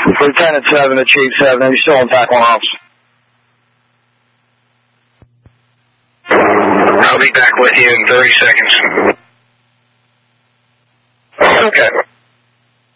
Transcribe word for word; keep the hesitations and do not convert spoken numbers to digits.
Lieutenant seven to Chief seven, are you still on T A C one officer? I'll be back with you in thirty seconds.